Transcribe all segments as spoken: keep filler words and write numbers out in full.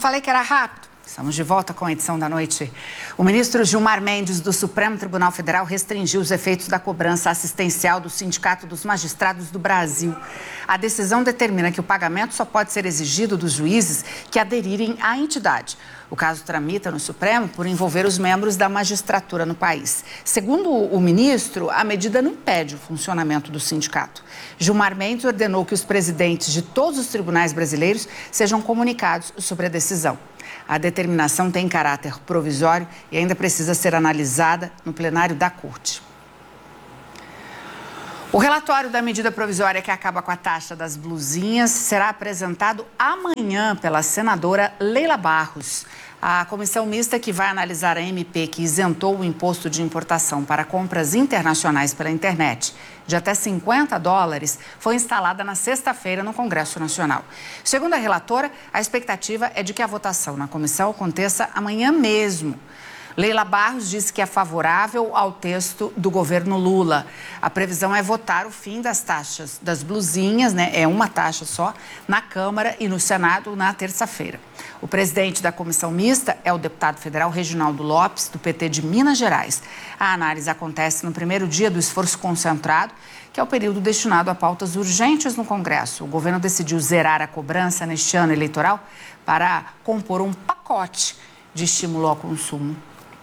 falei que era rápido? Estamos de volta com a edição da noite. O ministro Gilmar Mendes, do Supremo Tribunal Federal, restringiu os efeitos da cobrança assistencial do Sindicato dos Magistrados do Brasil. A decisão determina que o pagamento só pode ser exigido dos juízes que aderirem à entidade. O caso tramita no Supremo por envolver os membros da magistratura no país. Segundo o ministro, a medida não impede o funcionamento do sindicato. Gilmar Mendes ordenou que os presidentes de todos os tribunais brasileiros sejam comunicados sobre a decisão. A determinação tem caráter provisório e ainda precisa ser analisada no plenário da Corte. O relatório da medida provisória que acaba com a taxa das blusinhas será apresentado amanhã pela senadora Leila Barros. A comissão mista que vai analisar a M P que isentou o imposto de importação para compras internacionais pela internet de até cinquenta dólares foi instalada na sexta-feira no Congresso Nacional. Segundo a relatora, a expectativa é de que a votação na comissão aconteça amanhã mesmo. Leila Barros disse que é favorável ao texto do governo Lula. A previsão é votar o fim das taxas das blusinhas, né? É uma taxa só, na Câmara e no Senado na terça-feira. O presidente da comissão mista é o deputado federal Reginaldo Lopes, do P T de Minas Gerais. A análise acontece no primeiro dia do esforço concentrado, que é o período destinado a pautas urgentes no Congresso. O governo decidiu zerar a cobrança neste ano eleitoral para compor um pacote de estímulo ao consumo.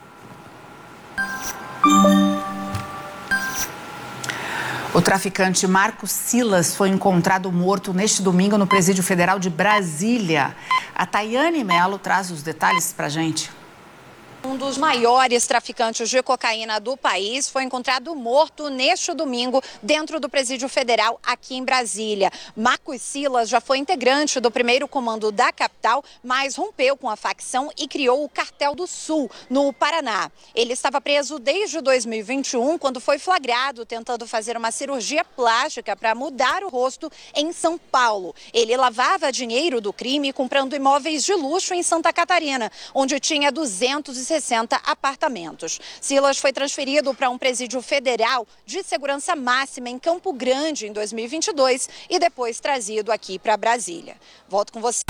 O traficante Marcos Silas foi encontrado morto neste domingo no Presídio Federal de Brasília. A Tayane Mello traz os detalhes pra gente. Um dos maiores traficantes de cocaína do país foi encontrado morto neste domingo dentro do Presídio Federal aqui em Brasília. Marcos Silas já foi integrante do primeiro comando da capital, mas rompeu com a facção e criou o Cartel do Sul, no Paraná. Ele estava preso desde dois mil e vinte e um, quando foi flagrado tentando fazer uma cirurgia plástica para mudar o rosto em São Paulo. Ele lavava dinheiro do crime comprando imóveis de luxo em Santa Catarina, onde tinha duzentos e sessenta apartamentos. Silas foi transferido para um presídio federal de segurança máxima em Campo Grande em dois mil e vinte e dois e depois trazido aqui para Brasília. Volto com você.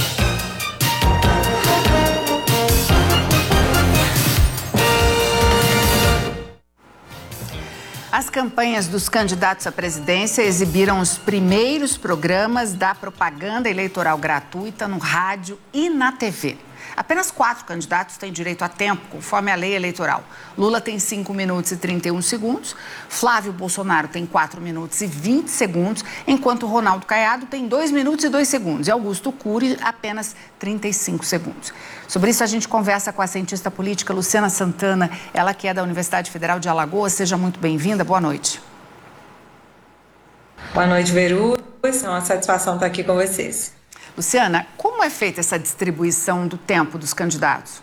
As campanhas dos candidatos à presidência exibiram os primeiros programas da propaganda eleitoral gratuita no rádio e na T V. Apenas quatro candidatos têm direito a tempo, conforme a lei eleitoral. Lula tem cinco minutos e trinta e um segundos, Flávio Bolsonaro tem quatro minutos e vinte segundos, enquanto Ronaldo Caiado tem dois minutos e dois segundos e Augusto Cury apenas trinta e cinco segundos. Sobre isso a gente conversa com a cientista política Luciana Santana, ela que é da Universidade Federal de Alagoas. Seja muito bem-vinda, boa noite. Boa noite, Veru. É uma satisfação estar aqui com vocês. Luciana, como é feita essa distribuição do tempo dos candidatos?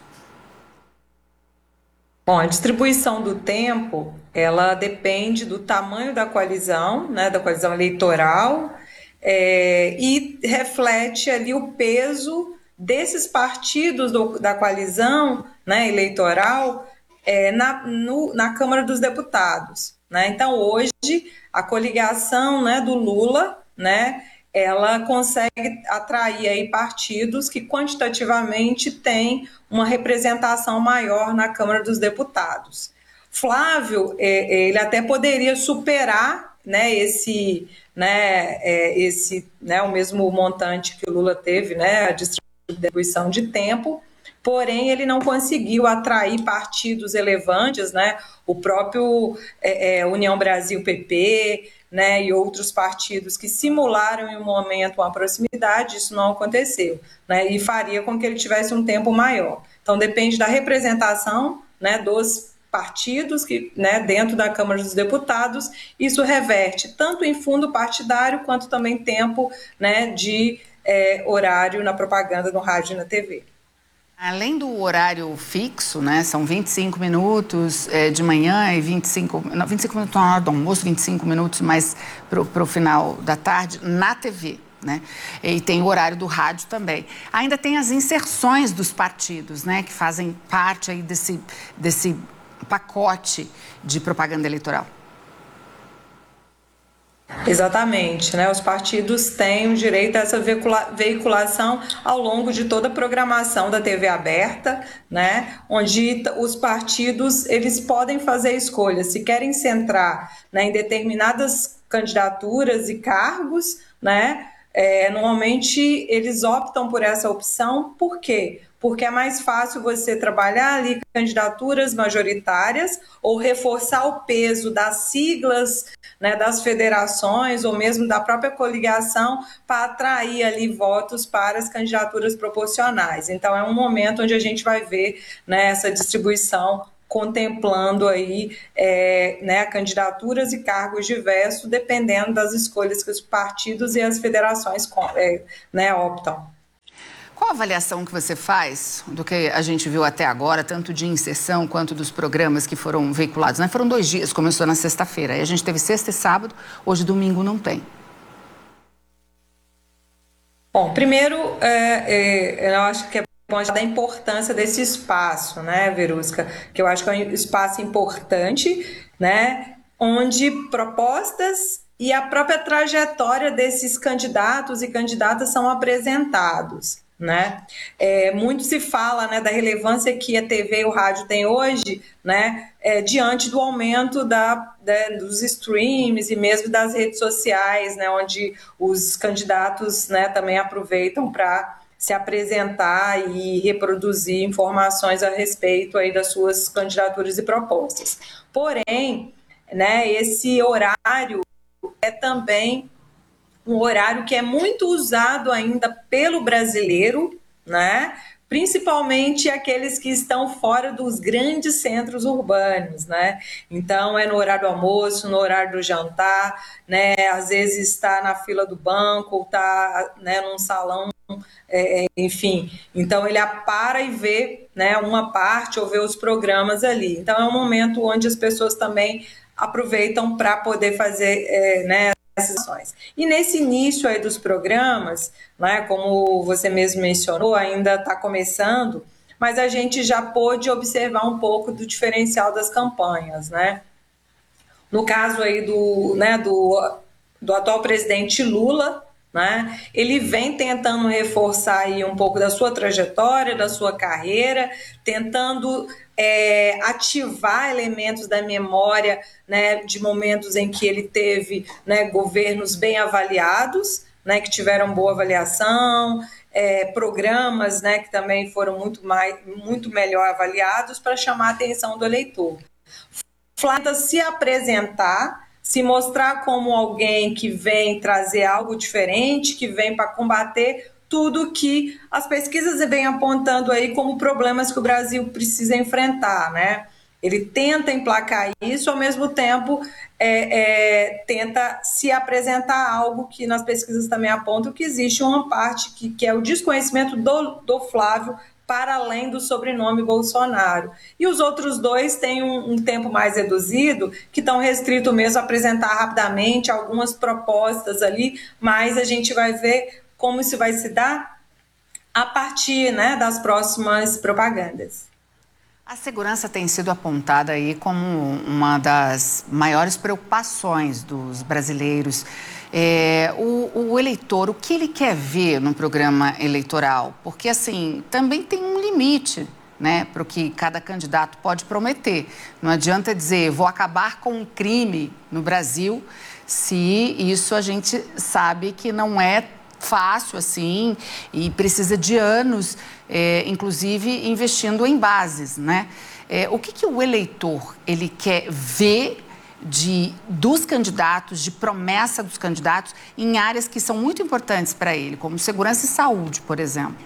Bom, a distribuição do tempo, ela depende do tamanho da coalizão, né, da coalizão eleitoral, é, e reflete ali o peso desses partidos do, da coalizão, né, eleitoral é, na, no, na Câmara dos Deputados. Né? Então, hoje, a coligação, né, do Lula, né, ela consegue atrair aí partidos que quantitativamente têm uma representação maior na Câmara dos Deputados. Flávio, ele até poderia superar, né, esse, né, esse, né, o mesmo montante que o Lula teve, né, a distribuição de tempo, porém ele não conseguiu atrair partidos relevantes, né, o próprio é, é, União Brasil P P, né, e outros partidos que simularam em um momento uma proximidade, isso não aconteceu, né, e faria com que ele tivesse um tempo maior. Então depende da representação, né, dos partidos que, né, dentro da Câmara dos Deputados, isso reverte tanto em fundo partidário quanto também tempo, né, de é, horário na propaganda no rádio e na T V. Além do horário fixo, né, são vinte e cinco minutos é, de manhã e vinte e cinco, não, vinte e cinco minutos na hora do almoço, vinte e cinco minutos mais para o final da tarde na T V. Né? E tem o horário do rádio também. Ainda tem as inserções dos partidos, né, que fazem parte aí desse, desse pacote de propaganda eleitoral. Exatamente, né? Os partidos têm o direito a essa veicula- veiculação ao longo de toda a programação da T V aberta, né? Onde t- os partidos eles podem fazer escolhas se querem centrar, né, em determinadas candidaturas e cargos, né? É, normalmente eles optam por essa opção, por quê? Porque é mais fácil você trabalhar ali candidaturas majoritárias ou reforçar o peso das siglas, né, das federações ou mesmo da própria coligação para atrair ali votos para as candidaturas proporcionais. Então é um momento onde a gente vai ver, né, essa distribuição contemplando aí é, né, candidaturas e cargos diversos, dependendo das escolhas que os partidos e as federações é, né, optam. Qual a avaliação que você faz do que a gente viu até agora, tanto de inserção quanto dos programas que foram veiculados? Né? Foram dois dias, começou na sexta-feira, aí a gente teve sexta e sábado, hoje domingo não tem. Bom, primeiro, é, é, eu acho que é bom da importância desse espaço, né, Verusca? Que eu acho que é um espaço importante, né, onde propostas e a própria trajetória desses candidatos e candidatas são apresentados, né? É, muito se fala, né, da relevância que a T V e o rádio têm hoje, né, é, diante do aumento da, da, dos streams e mesmo das redes sociais, né, onde os candidatos, né, também aproveitam para se apresentar e reproduzir informações a respeito aí das suas candidaturas e propostas. Porém, né, esse horário é também um horário que é muito usado ainda pelo brasileiro, né? Principalmente aqueles que estão fora dos grandes centros urbanos, né? Então é no horário do almoço, no horário do jantar, né? Às vezes está na fila do banco, ou está, né, num salão, é, enfim. Então ele para e vê, né, uma parte ou vê os programas ali. Então é um momento onde as pessoas também aproveitam para poder fazer, é, né, essas ações. E nesse início aí dos programas, né, como você mesmo mencionou, ainda está começando, mas a gente já pôde observar um pouco do diferencial das campanhas, né? No caso aí do, né, do, do atual presidente Lula, né, ele vem tentando reforçar aí um pouco da sua trajetória, da sua carreira, tentando é, ativar elementos da memória, né, de momentos em que ele teve, né, governos bem avaliados, né, que tiveram boa avaliação, é, programas, né, que também foram muito, mais, muito melhor avaliados para chamar a atenção do eleitor. Tenta se apresentar, se mostrar como alguém que vem trazer algo diferente, que vem para combater tudo que as pesquisas vêm apontando aí como problemas que o Brasil precisa enfrentar, né? Ele tenta emplacar isso, ao mesmo tempo é, é, tenta se apresentar algo que nas pesquisas também apontam que existe uma parte que, que é o desconhecimento do, do Flávio para além do sobrenome Bolsonaro. E os outros dois têm um, um tempo mais reduzido, que estão restritos mesmo a apresentar rapidamente algumas propostas ali, mas a gente vai ver como isso vai se dar a partir, né, das próximas propagandas. A segurança tem sido apontada aí como uma das maiores preocupações dos brasileiros. É, o, o eleitor, o que ele quer ver no programa eleitoral? Porque, assim, também tem um limite, né, para o que cada candidato pode prometer. Não adianta dizer, vou acabar com o crime no Brasil, se isso a gente sabe que não é fácil assim e precisa de anos, é, inclusive investindo em bases, né? É, o que, que o eleitor ele quer ver de, dos candidatos, de promessa dos candidatos em áreas que são muito importantes para ele, como segurança e saúde, por exemplo?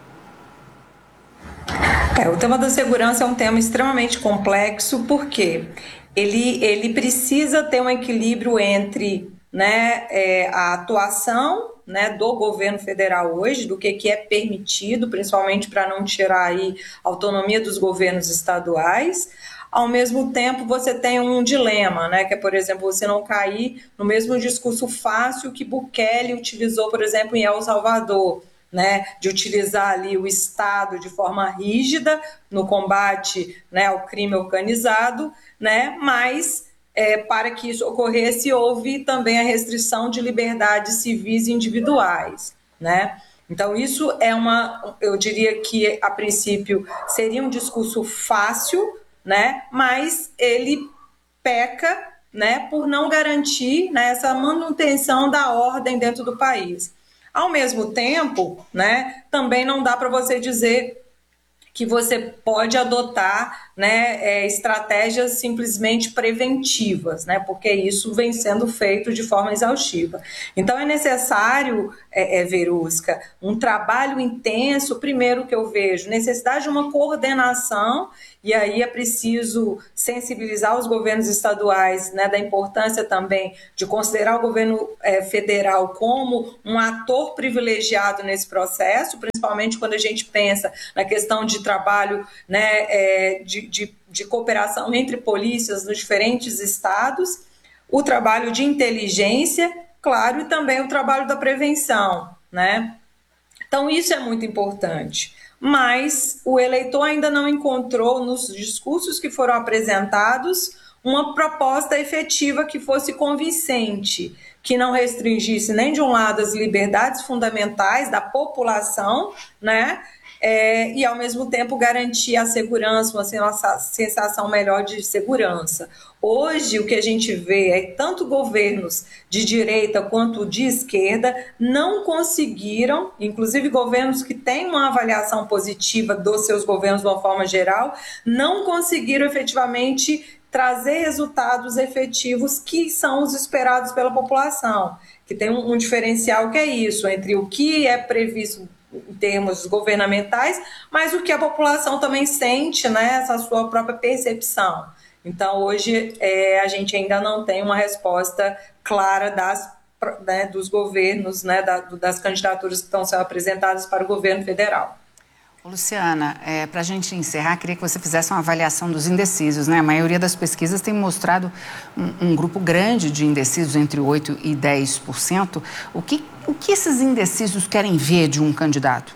É, o tema da segurança é um tema extremamente complexo, porque ele, ele precisa ter um equilíbrio entre, né, é, a atuação, né, do governo federal hoje, do que, que é permitido, principalmente para não tirar aí a autonomia dos governos estaduais. Ao mesmo tempo, você tem um dilema, né, que é, por exemplo, você não cair no mesmo discurso fácil que Bukele utilizou, por exemplo, em El Salvador, né, de utilizar ali o Estado de forma rígida no combate, né, ao crime organizado, né, mas é, para que isso ocorresse, houve também a restrição de liberdades civis individuais, né? Então, isso é uma, eu diria que, a princípio, seria um discurso fácil, né? Mas ele peca, né, por não garantir, né, essa manutenção da ordem dentro do país. Ao mesmo tempo, né, também não dá para você dizer que você pode adotar, né, é, estratégias simplesmente preventivas, né, porque isso vem sendo feito de forma exaustiva. Então é necessário, é, é, Verusca, um trabalho intenso, primeiro que eu vejo, necessidade de uma coordenação, e aí é preciso sensibilizar os governos estaduais, né, da importância também de considerar o governo é, federal como um ator privilegiado nesse processo, principalmente quando a gente pensa na questão de trabalho, né, é, de, de, de cooperação entre polícias nos diferentes estados, o trabalho de inteligência, claro, e também o trabalho da prevenção, né? Então isso é muito importante. Mas o eleitor ainda não encontrou nos discursos que foram apresentados uma proposta efetiva que fosse convincente, que não restringisse nem de um lado as liberdades fundamentais da população, né? É, e ao mesmo tempo garantir a segurança, uma sensação melhor de segurança. Hoje o que a gente vê é que tanto governos de direita quanto de esquerda não conseguiram, inclusive governos que têm uma avaliação positiva dos seus governos de uma forma geral, não conseguiram efetivamente trazer resultados efetivos que são os esperados pela população, que tem um, um diferencial que é isso, entre o que é previsto em termos governamentais, mas o que a população também sente, né, essa sua própria percepção. Então, hoje, é, a gente ainda não tem uma resposta clara das, né, dos governos, né, da, das candidaturas que estão sendo apresentadas para o governo federal. Luciana, é, para a gente encerrar, queria que você fizesse uma avaliação dos indecisos, né? A maioria das pesquisas tem mostrado um, um grupo grande de indecisos, entre oito por cento e dez por cento. O que, o que esses indecisos querem ver de um candidato?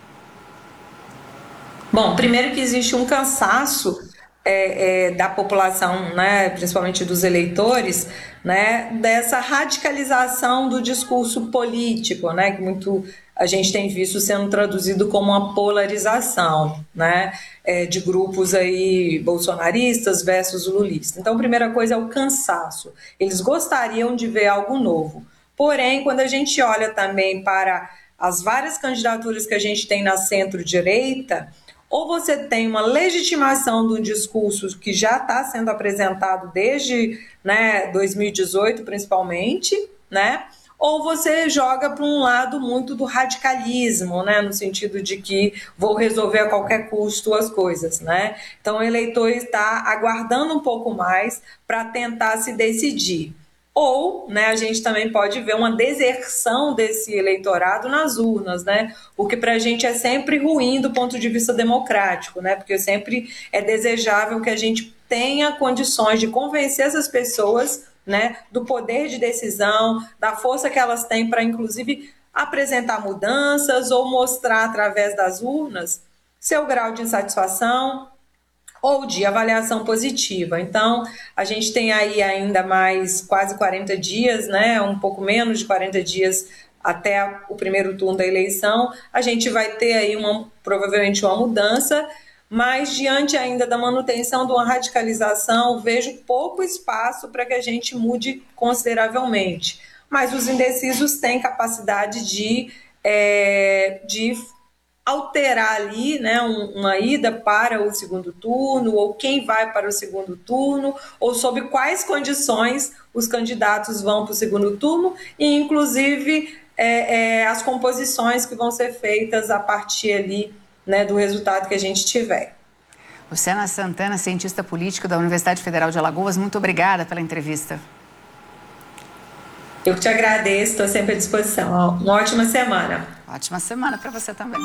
Bom, primeiro que existe um cansaço é, é, da população, né, principalmente dos eleitores, né, dessa radicalização do discurso político, né, que muito a gente tem visto sendo traduzido como uma polarização, né, é, de grupos aí bolsonaristas versus lulistas. Então, a primeira coisa é o cansaço. Eles gostariam de ver algo novo. Porém, quando a gente olha também para as várias candidaturas que a gente tem na centro-direita, ou você tem uma legitimação do discurso que já está sendo apresentado desde, né, dois mil e dezoito, principalmente, né? Ou você joga para um lado muito do radicalismo, né, no sentido de que vou resolver a qualquer custo as coisas, né? Então o eleitor está aguardando um pouco mais para tentar se decidir. Ou, né, a gente também pode ver uma deserção desse eleitorado nas urnas, né? O que para a gente é sempre ruim do ponto de vista democrático, né? Porque sempre é desejável que a gente tenha condições de convencer essas pessoas, né, do poder de decisão, da força que elas têm para, inclusive, apresentar mudanças ou mostrar através das urnas seu grau de insatisfação ou de avaliação positiva. Então, a gente tem aí ainda mais quase quarenta dias, né, um pouco menos de quarenta dias até o primeiro turno da eleição. A gente vai ter aí uma, provavelmente uma mudança, mas diante ainda da manutenção de uma radicalização, vejo pouco espaço para que a gente mude consideravelmente. Mas os indecisos têm capacidade de, é, de alterar ali, né, uma ida para o segundo turno, ou quem vai para o segundo turno, ou sob quais condições os candidatos vão para o segundo turno, e inclusive é, é, as composições que vão ser feitas a partir ali, né, do resultado que a gente tiver. Luciana Santana, cientista política da Universidade Federal de Alagoas, muito obrigada pela entrevista. Eu que te agradeço, estou sempre à disposição. Uma ótima semana. Ótima semana para você também.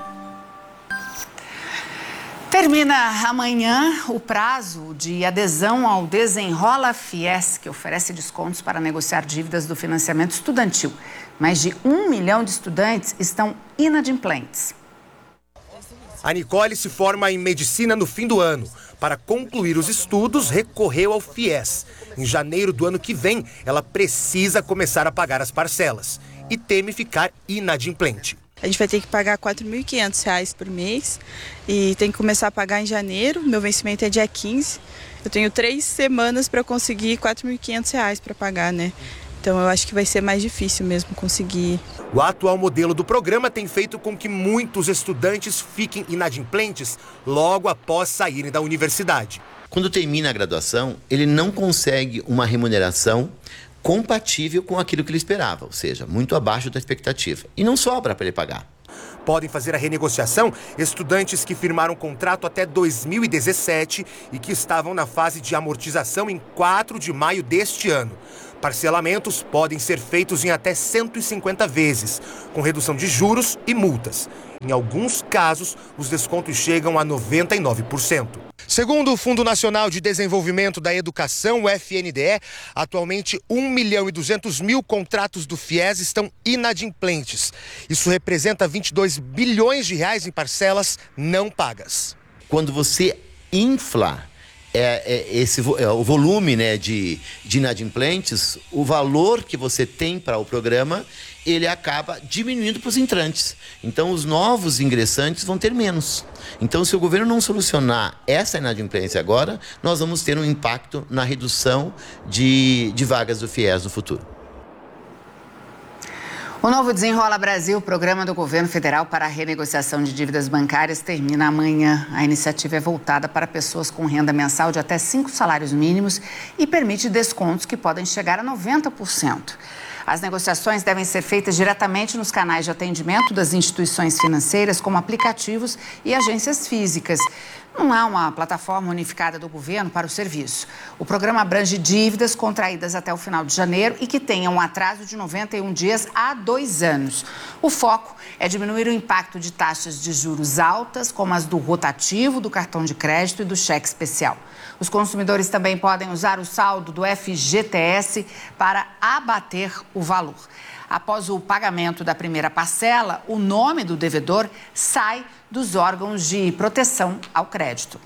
Termina amanhã o prazo de adesão ao Desenrola Fies, que oferece descontos para negociar dívidas do financiamento estudantil. Mais de um milhão de estudantes estão inadimplentes. A Nicole se forma em medicina no fim do ano. Para concluir os estudos, recorreu ao FIES. Em janeiro do ano que vem, ela precisa começar a pagar as parcelas e teme ficar inadimplente. A gente vai ter que pagar quatro mil e quinhentos reais por mês e tem que começar a pagar em janeiro. Meu vencimento é dia quinze. Eu tenho três semanas para conseguir quatro mil e quinhentos reais para pagar, né? Então eu acho que vai ser mais difícil mesmo conseguir. O atual modelo do programa tem feito com que muitos estudantes fiquem inadimplentes logo após saírem da universidade. Quando termina a graduação, ele não consegue uma remuneração compatível com aquilo que ele esperava, ou seja, muito abaixo da expectativa. E não sobra para ele pagar. Podem fazer a renegociação estudantes que firmaram contrato até dois mil e dezessete e que estavam na fase de amortização em quatro de maio deste ano. Parcelamentos podem ser feitos em até cento e cinquenta vezes, com redução de juros e multas. Em alguns casos, os descontos chegam a noventa e nove por cento. Segundo o Fundo Nacional de Desenvolvimento da Educação, o F N D E, atualmente um milhão e duzentos mil contratos do FIES estão inadimplentes. Isso representa vinte e dois bilhões de reais em parcelas não pagas. Quando você infla É, é, esse, é, o volume, né, de, de inadimplentes, o valor que você tem para o programa, ele acaba diminuindo para os entrantes. Então, os novos ingressantes vão ter menos. Então, se o governo não solucionar essa inadimplência agora, nós vamos ter um impacto na redução de, de vagas do FIES no futuro. O novo Desenrola Brasil, programa do governo federal para a renegociação de dívidas bancárias, termina amanhã. A iniciativa é voltada para pessoas com renda mensal de até cinco salários mínimos e permite descontos que podem chegar a noventa por cento. As negociações devem ser feitas diretamente nos canais de atendimento das instituições financeiras, como aplicativos e agências físicas. Não há uma plataforma unificada do governo para o serviço. O programa abrange dívidas contraídas até o final de janeiro e que tenham um atraso de noventa e um dias a dois anos. O foco é diminuir o impacto de taxas de juros altas, como as do rotativo, do cartão de crédito e do cheque especial. Os consumidores também podem usar o saldo do F G T S para abater o valor. Após o pagamento da primeira parcela, o nome do devedor sai dos órgãos de proteção ao crédito.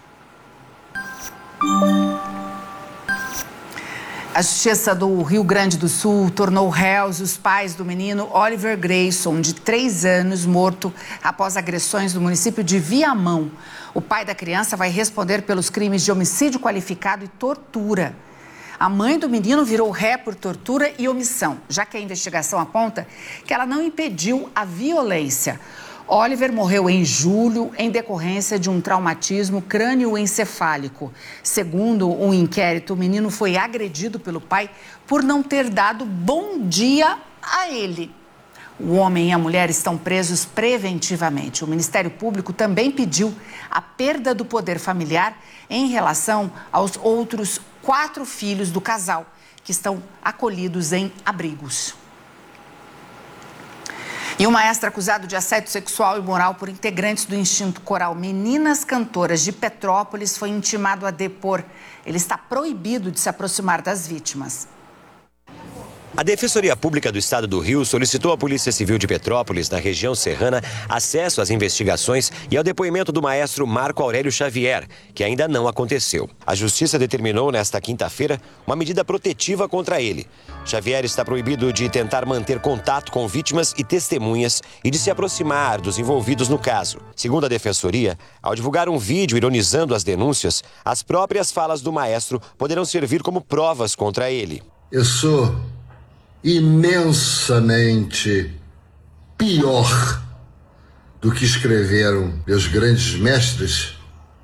A Justiça do Rio Grande do Sul tornou réus os pais do menino Oliver Grayson, de três anos, morto após agressões no município de Viamão. O pai da criança vai responder pelos crimes de homicídio qualificado e tortura. A mãe do menino virou ré por tortura e omissão, já que a investigação aponta que ela não impediu a violência. Oliver morreu em julho em decorrência de um traumatismo crânioencefálico. Segundo um inquérito, o menino foi agredido pelo pai por não ter dado bom dia a ele. O homem e a mulher estão presos preventivamente. O Ministério Público também pediu a perda do poder familiar em relação aos outros quatro filhos do casal, que estão acolhidos em abrigos. E um maestro acusado de assédio sexual e moral por integrantes do Instinto Coral Meninas Cantoras de Petrópolis foi intimado a depor. Ele está proibido de se aproximar das vítimas. A Defensoria Pública do Estado do Rio solicitou à Polícia Civil de Petrópolis, na região serrana, acesso às investigações e ao depoimento do maestro Marco Aurélio Xavier, que ainda não aconteceu. A Justiça determinou nesta quinta-feira uma medida protetiva contra ele. Xavier está proibido de tentar manter contato com vítimas e testemunhas e de se aproximar dos envolvidos no caso. Segundo a Defensoria, ao divulgar um vídeo ironizando as denúncias, as próprias falas do maestro poderão servir como provas contra ele. Eu sou imensamente pior do que escreveram meus grandes mestres.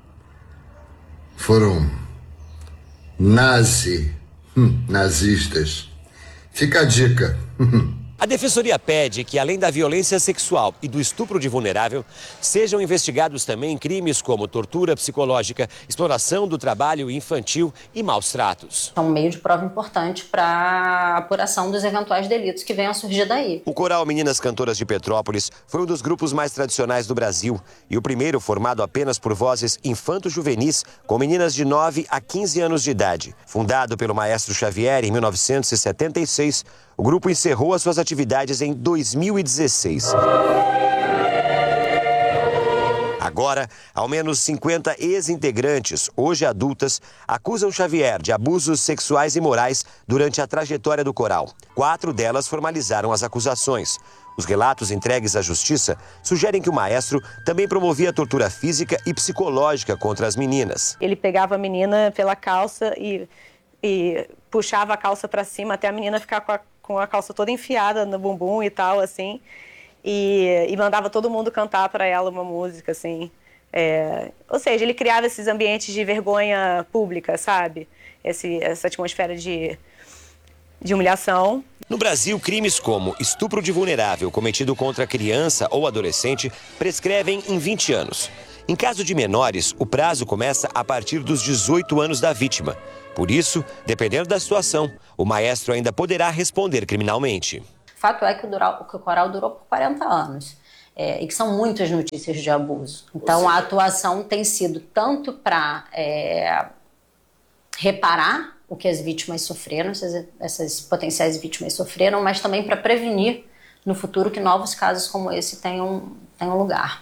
Foram nazi, hum, nazistas. Fica a dica. A Defensoria pede que, além da violência sexual e do estupro de vulnerável, sejam investigados também crimes como tortura psicológica, exploração do trabalho infantil e maus tratos. É um meio de prova importante para a apuração dos eventuais delitos que venham a surgir daí. O Coral Meninas Cantoras de Petrópolis foi um dos grupos mais tradicionais do Brasil e o primeiro formado apenas por vozes infanto-juvenis com meninas de nove a quinze anos de idade. Fundado pelo maestro Xavier em mil novecentos e setenta e seis, o grupo encerrou as suas atividades em dois mil e dezesseis. Agora, ao menos cinquenta ex-integrantes, hoje adultas, acusam Xavier de abusos sexuais e morais durante a trajetória do coral. Quatro delas formalizaram as acusações. Os relatos entregues à justiça sugerem que o maestro também promovia tortura física e psicológica contra as meninas. Ele pegava a menina pela calça e, e puxava a calça para cima até a menina ficar com a, com a calça toda enfiada no bumbum e tal, assim. E, e mandava todo mundo cantar para ela uma música, assim. É, ou seja, ele criava esses ambientes de vergonha pública, sabe? Esse, essa atmosfera de, de humilhação. No Brasil, crimes como estupro de vulnerável cometido contra criança ou adolescente prescrevem em vinte anos. Em caso de menores, o prazo começa a partir dos dezoito anos da vítima. Por isso, dependendo da situação, o maestro ainda poderá responder criminalmente. Fato é que o, dural, que o coral durou por quarenta anos é, e que são muitas notícias de abuso. Então, a atuação tem sido tanto para é, reparar o que as vítimas sofreram, essas, essas potenciais vítimas sofreram, mas também para prevenir no futuro que novos casos como esse tenham, tenham lugar.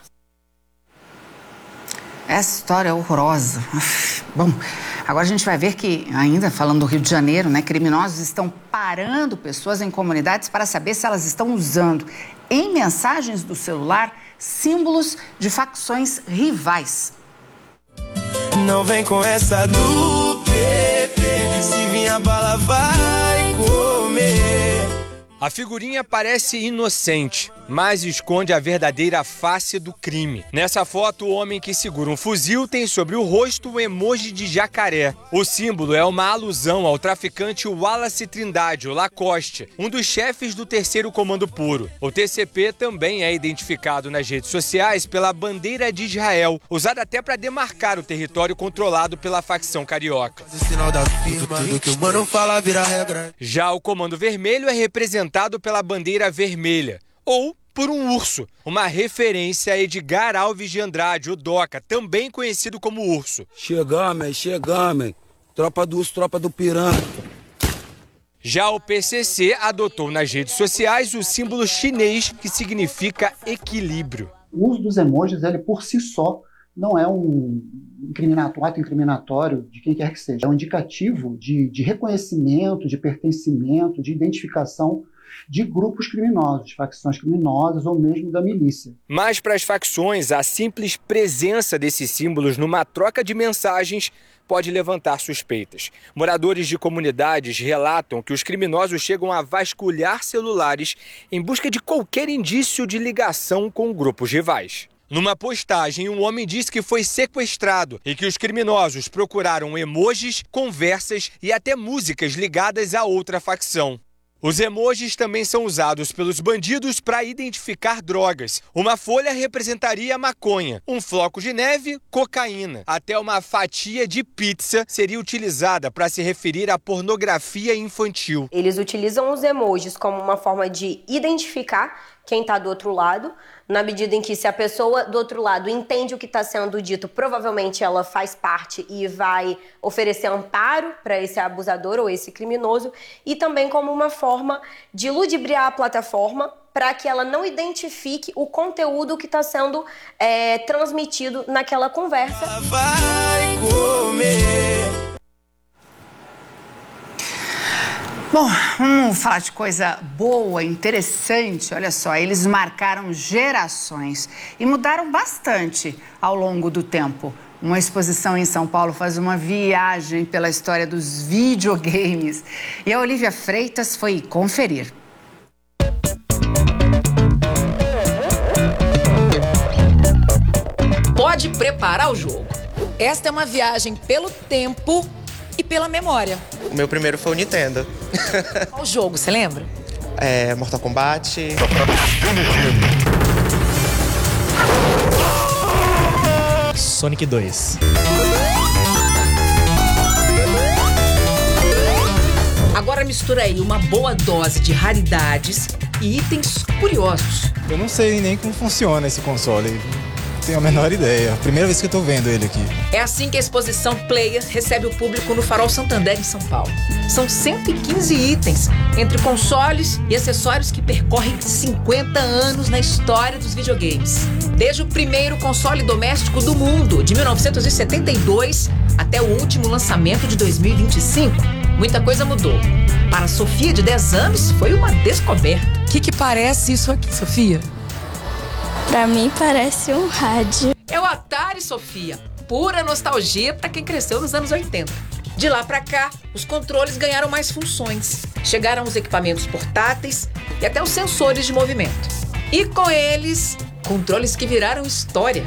Essa história é horrorosa. Bom, agora a gente vai ver que, ainda falando do Rio de Janeiro, né, criminosos estão parando pessoas em comunidades para saber se elas estão usando em mensagens do celular símbolos de facções rivais. Não vem com essa do P P, se vir a bala vai comer. A figurinha parece inocente, mas esconde a verdadeira face do crime. Nessa foto, o homem que segura um fuzil tem sobre o rosto um emoji de jacaré. O símbolo é uma alusão ao traficante Wallace Trindade, o Lacoste, um dos chefes do terceiro Comando Puro. O T C P também é identificado nas redes sociais pela bandeira de Israel, usada até para demarcar o território controlado pela facção carioca. Já o Comando Vermelho é representado pela bandeira vermelha, ou por um urso, uma referência a Edgar Alves de Andrade, o Doca, também conhecido como Urso. Chegamos, chegamos, tropa do urso, tropa do piranha. Já o P C C adotou nas redes sociais o símbolo chinês que significa equilíbrio. O uso dos emojis, ele por si só, não é um incriminatório, ato incriminatório de quem quer que seja. É um indicativo de, de reconhecimento, de pertencimento, de identificação de grupos criminosos, facções criminosas ou mesmo da milícia. Mas para as facções, a simples presença desses símbolos numa troca de mensagens pode levantar suspeitas. Moradores de comunidades relatam que os criminosos chegam a vasculhar celulares em busca de qualquer indício de ligação com grupos rivais. Numa postagem, um homem disse que foi sequestrado e que os criminosos procuraram emojis, conversas e até músicas ligadas a outra facção. Os emojis também são usados pelos bandidos para identificar drogas. Uma folha representaria maconha, um floco de neve, cocaína. Até uma fatia de pizza seria utilizada para se referir à pornografia infantil. Eles utilizam os emojis como uma forma de identificar quem está do outro lado, na medida em que se a pessoa do outro lado entende o que está sendo dito, provavelmente ela faz parte e vai oferecer amparo para esse abusador ou esse criminoso, e também como uma forma de ludibriar a plataforma para que ela não identifique o conteúdo que está sendo é, transmitido naquela conversa. Vai comer. Bom, vamos falar de coisa boa, interessante. Olha só, eles marcaram gerações e mudaram bastante ao longo do tempo. Uma exposição em São Paulo faz uma viagem pela história dos videogames. E a Olivia Freitas foi conferir. Pode preparar o jogo. Esta é uma viagem pelo tempo e pela memória. O meu primeiro foi o Nintendo. Qual jogo, você lembra? É, Mortal Kombat. Sonic dois. Agora mistura aí uma boa dose de raridades e itens curiosos. Eu não sei nem como funciona esse console. tenho a menor ideia. Primeira vez que eu tô vendo ele aqui. É assim que a exposição Player recebe o público no Farol Santander, em São Paulo. São cento e quinze itens, entre consoles e acessórios que percorrem cinquenta anos na história dos videogames. Desde o primeiro console doméstico do mundo, de mil novecentos e setenta e dois, até o último lançamento de dois mil e vinte e cinco, muita coisa mudou. Para a Sofia, de dez anos, foi uma descoberta. O que, que parece isso aqui, Sofia? Pra mim parece um rádio. É o Atari, Sofia. Pura nostalgia para quem cresceu nos anos oitenta. De lá pra cá, os controles ganharam mais funções. Chegaram os equipamentos portáteis e até os sensores de movimento. E com eles, controles que viraram história.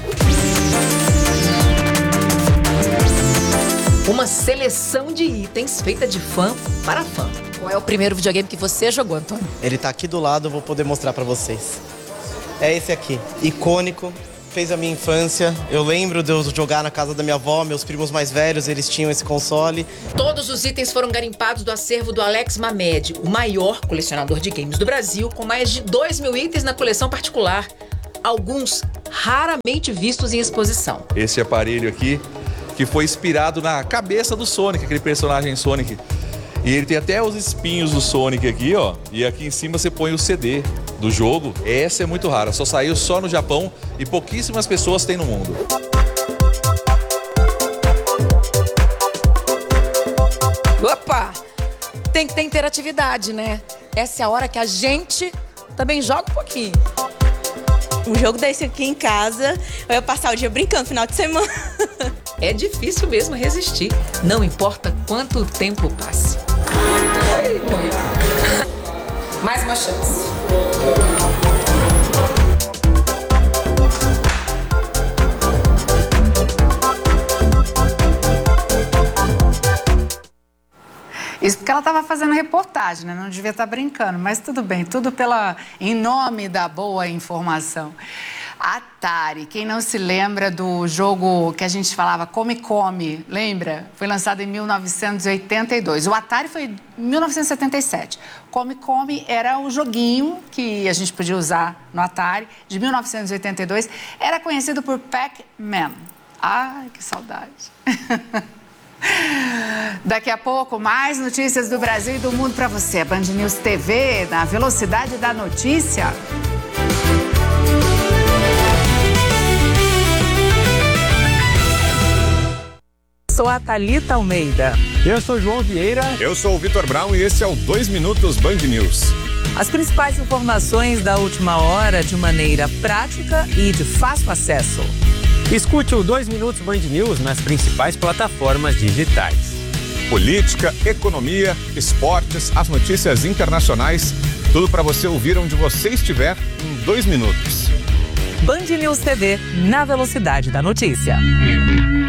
Uma seleção de itens feita de fã para fã. Qual é o primeiro videogame que você jogou, Antônio? Ele tá aqui do lado, eu vou poder mostrar pra vocês. É esse aqui, icônico, fez a minha infância. Eu lembro de eu jogar na casa da minha avó, meus primos mais velhos, eles tinham esse console. Todos os itens foram garimpados do acervo do Alex Mamed, o maior colecionador de games do Brasil, com mais de dois mil itens na coleção particular. Alguns raramente vistos em exposição. Esse aparelho aqui, que foi inspirado na cabeça do Sonic, aquele personagem Sonic. E ele tem até os espinhos do Sonic aqui, ó. E aqui em cima você põe o C D do jogo. Essa é muito rara, só saiu só no Japão e pouquíssimas pessoas têm no mundo. Opa! Tem que ter interatividade, né? Essa é a hora que a gente também joga um pouquinho. Um jogo desse aqui em casa, eu ia passar o dia brincando, final de semana. É difícil mesmo resistir, não importa quanto tempo passe. Mais uma chance. Isso porque ela estava fazendo reportagem, né? Não devia estar brincando, mas tudo bem, tudo pela, em nome da boa informação. Atari, quem não se lembra do jogo que a gente falava Come Come, lembra? Foi lançado em mil novecentos e oitenta e dois. O Atari foi em mil novecentos e setenta e sete. Come Come era o joguinho que a gente podia usar no Atari, de mil novecentos e oitenta e dois. Era conhecido por Pac-Man. Ai, que saudade. Daqui a pouco, mais notícias do Brasil e do mundo para você. Band News T V, na velocidade da notícia. Sou a Thalita Almeida. Eu sou João Vieira. Eu sou o Vitor Brown e esse é o dois Minutos Band News. As principais informações da última hora de maneira prática e de fácil acesso. Escute o dois Minutos Band News nas principais plataformas digitais. Política, economia, esportes, as notícias internacionais, tudo para você ouvir onde você estiver em dois minutos. Band News T V, na velocidade da notícia.